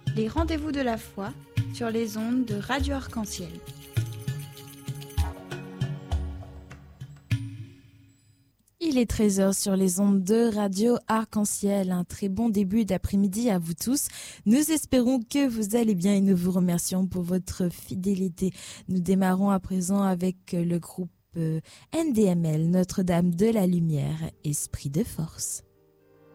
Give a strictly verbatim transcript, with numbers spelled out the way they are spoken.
les rendez-vous de la foi sur les ondes de Radio Arc-en-Ciel. Il est treize heures sur les ondes de Radio Arc-en-Ciel. Un très bon début d'après-midi à vous tous. Nous espérons que vous allez bien et nous vous remercions pour votre fidélité. Nous démarrons à présent avec le groupe N D M L, Notre-Dame de la Lumière, Esprit de force.